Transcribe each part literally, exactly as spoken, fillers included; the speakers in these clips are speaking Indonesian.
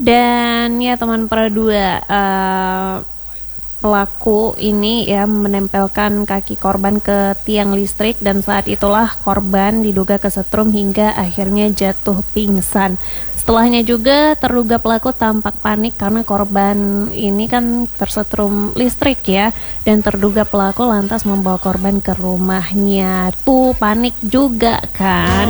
Dan ya teman Pro dua, uh, pelaku ini ya menempelkan kaki korban ke tiang listrik dan saat itulah korban diduga kesetrum hingga akhirnya jatuh pingsan. Setelahnya juga terduga pelaku tampak panik karena korban ini kan tersetrum listrik ya, dan terduga pelaku lantas membawa korban ke rumahnya. Tuh panik juga kan.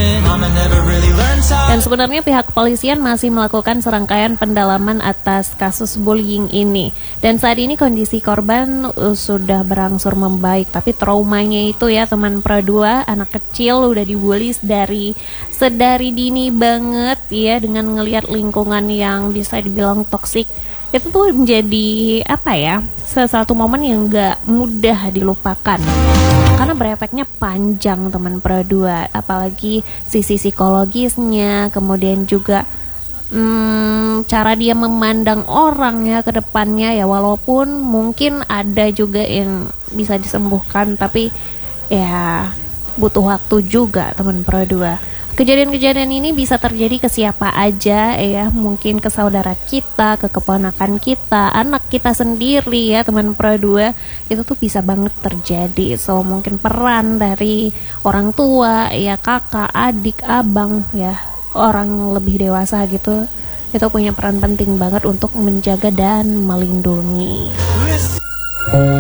Dan sebenarnya pihak kepolisian masih melakukan serangkaian pendalaman atas kasus bullying ini. Dan saat ini kondisi korban uh, sudah berangsur membaik, tapi traumanya itu ya teman Pro dua, anak kecil udah dibully dari sedari dini banget ya, dengan ngelihat lingkungan yang bisa dibilang toksik. Itu tuh menjadi apa ya, sesuatu momen yang gak mudah dilupakan karena berefeknya panjang teman Pro dua, apalagi sisi psikologisnya, kemudian juga hmm, cara dia memandang orang ya ke depannya ya, walaupun mungkin ada juga yang bisa disembuhkan, tapi ya butuh waktu juga teman Pro dua. Kejadian-kejadian ini bisa terjadi ke siapa aja ya, mungkin ke saudara kita, ke keponakan kita, anak kita sendiri ya teman Pro dua, itu tuh bisa banget terjadi. So mungkin peran dari orang tua ya, kakak, adik, abang ya, orang lebih dewasa gitu, itu punya peran penting banget untuk menjaga dan melindungi.